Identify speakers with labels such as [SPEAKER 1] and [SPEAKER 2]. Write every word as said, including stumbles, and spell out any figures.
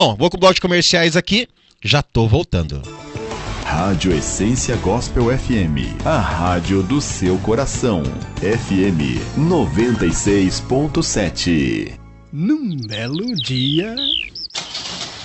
[SPEAKER 1] Bom, vou com o bloco de comerciais aqui, já tô voltando.
[SPEAKER 2] Rádio Essência Gospel F M, a rádio do seu coração. F M noventa e seis ponto sete.
[SPEAKER 3] Num belo dia,